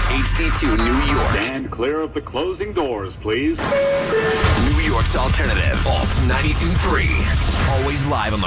HD2 New York. Stand clear of the closing doors, please. New York's alternative. Alt 92.3. Always live on the